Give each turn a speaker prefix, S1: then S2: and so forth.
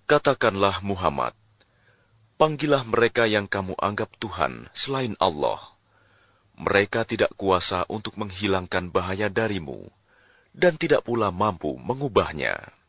S1: Katakanlah Muhammad, panggillah mereka yang kamu anggap Tuhan selain Allah. Mereka tidak kuasa untuk menghilangkan bahaya darimu, dan tidak pula mampu mengubahnya.